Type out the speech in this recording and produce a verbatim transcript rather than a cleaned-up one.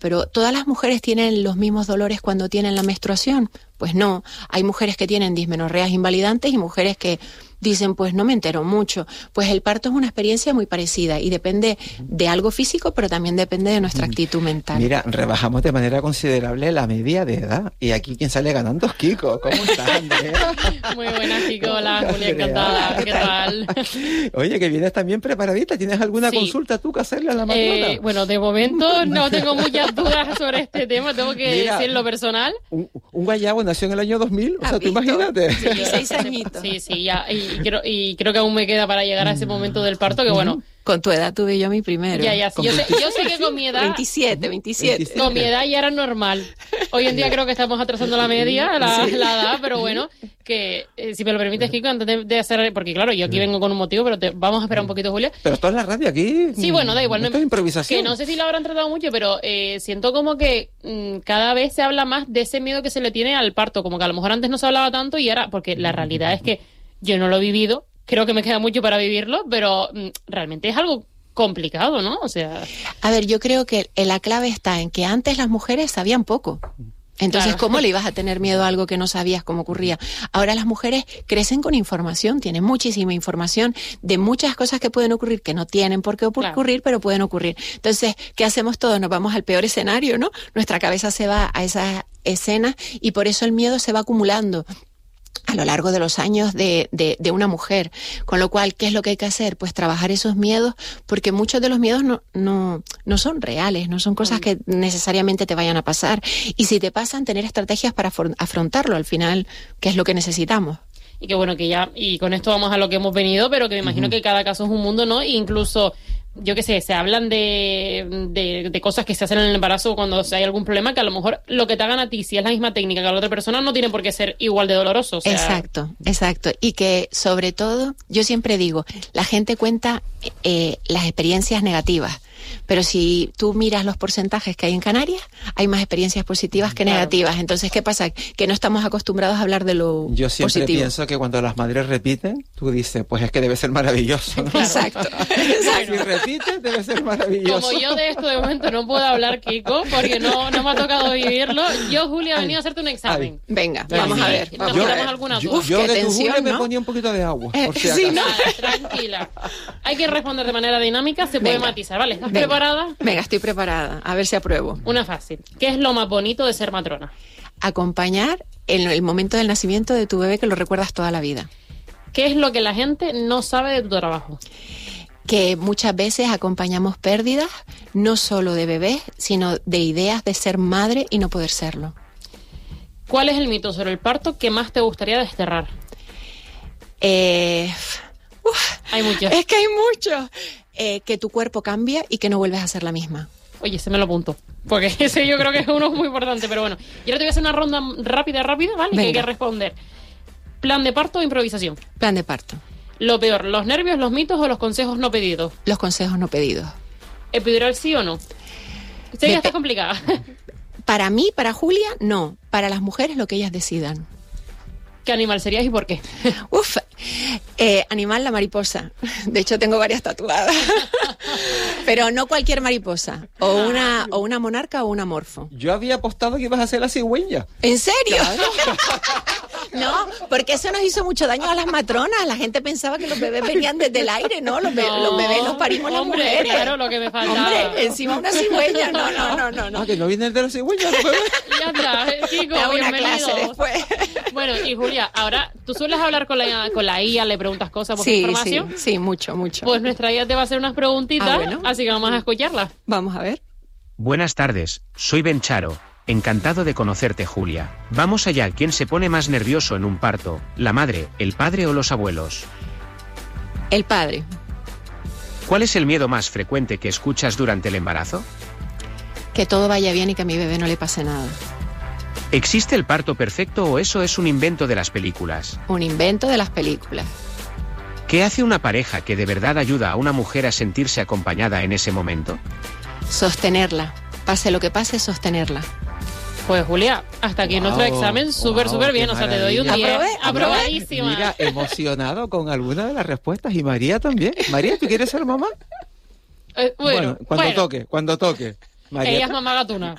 pero ¿todas las mujeres tienen los mismos dolores cuando tienen la menstruación? Pues no, hay mujeres que tienen dismenorreas invalidantes y mujeres que dicen, pues no me entero mucho. Pues el parto es una experiencia muy parecida y depende de algo físico, pero también depende de nuestra actitud mental. Mira, rebajamos de manera considerable la media de edad. Y aquí quien sale ganando es Kiko. ¿Cómo estás, Andrea? Muy buenas, Kiko. Hola, Julia, encantada. ¿Qué tal? Oye, que vienes también preparadita. ¿Tienes alguna sí. consulta tú que hacerle a la matrona? Eh, bueno, de momento no tengo muchas dudas sobre este tema. Tengo que Mira, decir lo personal. Un, un guayabo nació en el año dos mil. O sea, tú imagínate. Sí, seis añitos. Sí, sí, ya. Y, y, creo, y creo que aún me queda para llegar a ese momento del parto, que bueno... Con tu edad tuve yo mi primero. Ya, ya, sí. Yo sé, yo sé que con mi edad... veintisiete, veintisiete. Con mi edad ya era normal. Hoy en día creo que estamos atrasando la media, la, sí. la edad, pero bueno, que eh, si me lo permites, Kiko, antes de, de hacer... Porque claro, yo aquí vengo con un motivo, pero te, vamos a esperar un poquito, Julia. Pero esto es la radio aquí. Sí, bueno, da igual. Esto es improvisación. Que no sé si lo habrán tratado mucho, pero eh, siento como que mmm, cada vez se habla más de ese miedo que se le tiene al parto. Como que a lo mejor antes no se hablaba tanto y ahora... Porque la realidad es que yo no lo he vivido. Creo que me queda mucho para vivirlo, pero mmm, realmente es algo complicado, ¿no? O sea... A ver, yo creo que la clave está en que antes las mujeres sabían poco. Entonces, claro. ¿Cómo le ibas a tener miedo a algo que no sabías cómo ocurría? Ahora las mujeres crecen con información, tienen muchísima información de muchas cosas que pueden ocurrir, que no tienen por qué ocurrir, claro. pero pueden ocurrir. Entonces, ¿qué hacemos todos? Nos vamos al peor escenario, ¿no? Nuestra cabeza se va a esas escenas y por eso el miedo se va acumulando a lo largo de los años de, de, de una mujer. Con lo cual, ¿qué es lo que hay que hacer? Pues trabajar esos miedos, porque muchos de los miedos no, no, no son reales, no son cosas que necesariamente te vayan a pasar. Y si te pasan, tener estrategias para afrontarlo al final, que es lo que necesitamos. Y que bueno, que ya, y con esto vamos a lo que hemos venido, pero que me imagino uh-huh. que cada caso es un mundo, ¿no? E incluso... yo qué sé, se hablan de, de, de cosas que se hacen en el embarazo cuando hay algún problema, que a lo mejor lo que te hagan a ti, si es la misma técnica que a la otra persona, no tiene por qué ser igual de doloroso. O sea... Exacto, exacto. Y que, sobre todo, yo siempre digo, la gente cuenta eh, las experiencias negativas, pero si tú miras los porcentajes que hay en Canarias, hay más experiencias positivas que claro. negativas. Entonces, ¿qué pasa? Que no estamos acostumbrados a hablar de lo positivo. Yo siempre positivo. pienso que cuando las madres repiten, tú dices, pues es que debe ser maravilloso, ¿no? Exacto. Si repites, debe ser maravilloso. Como yo de esto de momento no puedo hablar, Kiko, porque no, no me ha tocado vivirlo, yo, Julia, he venido a hacerte un examen. Ay. Venga, Ay. vamos sí, a ver. Nos yo, quitamos alguna duda. Yo, yo de tensión, tu Julia ¿no? me ponía un poquito de agua. Eh, por si sí, ¿no? Vale, tranquila. Hay que responder de manera dinámica, se puede Venga. matizar, ¿vale? ¿Estás Venga. preparada? Venga, estoy preparada. A ver si apruebo. Una fácil. ¿Qué es lo más bonito de ser matrona? Acompañar en el momento del nacimiento de tu bebé, que lo recuerdas toda la vida. ¿Qué es lo que la gente no sabe de tu trabajo? Que muchas veces acompañamos pérdidas, no solo de bebés, sino de ideas de ser madre y no poder serlo. ¿Cuál es el mito sobre el parto que más te gustaría desterrar? Eh, uf, hay muchos. Es que hay muchos. Eh, que tu cuerpo cambia y que no vuelves a ser la misma. Oye, se me lo apunto, porque ese yo creo que es uno muy importante, pero bueno. Y ahora te voy a hacer una ronda rápida, rápida, ¿vale? Venga. Que hay que responder. ¿Plan de parto o improvisación? Plan de parto. Lo peor, ¿los nervios, los mitos o los consejos no pedidos? Los consejos no pedidos. ¿Epidural sí o no? Sé que está complicada. Para mí, para Julia, no. Para las mujeres, lo que ellas decidan. ¿Qué animal serías y por qué? Uf, eh, animal, la mariposa. De hecho, tengo varias tatuadas. Pero no cualquier mariposa. O una, o una monarca o una morfo. Yo había apostado que ibas a ser la cigüeña. ¿En serio? Claro. No, porque eso nos hizo mucho daño a las matronas. La gente pensaba que los bebés venían desde el aire, ¿no? Los, be- no, los bebés los parimos las hombre, mujeres. Claro, lo que me faltaba. Hombre, encima una cigüeña. No, no, no, no. no. Ah, que no vienen de la cigüeña, los bebés. Ya está, chicos, Da una bienvenidos. clase después. Bueno, y Julia, ahora, ¿tú sueles hablar con la, con la I A, le preguntas cosas, buscas Sí, información? sí, sí, mucho, mucho. Pues nuestra I A te va a hacer unas preguntitas, Ah, bueno. así que vamos a escucharlas. Vamos a ver. Buenas tardes, soy Bencharo. Encantado de conocerte, Julia. Vamos allá, ¿quién se pone más nervioso en un parto? ¿La madre, el padre o los abuelos? El padre. ¿Cuál es el miedo más frecuente que escuchas durante el embarazo? Que todo vaya bien y que a mi bebé no le pase nada. ¿Existe el parto perfecto o eso es un invento de las películas? Un invento de las películas. ¿Qué hace una pareja que de verdad ayuda a una mujer a sentirse acompañada en ese momento? Sostenerla. Pase lo que pase, sostenerla. Pues Julia, hasta aquí Wow, nuestro examen, súper, wow, súper bien, qué o sea, te doy un maravilla. diez. ¿Aprobé? ¿Aprobé? Aprobadísima. Mira, emocionado con alguna de las respuestas. Y María también. María, ¿tú quieres ser mamá? Eh, bueno, cuando bueno. toque, cuando toque. Ella es mamá gatuna.